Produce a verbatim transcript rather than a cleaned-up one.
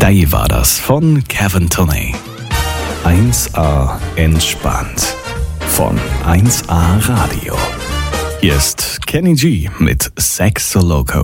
Day war das von Kevin Tonney. eins A entspannt von eins A Radio. Hier ist Kenny G mit Sex So Loco.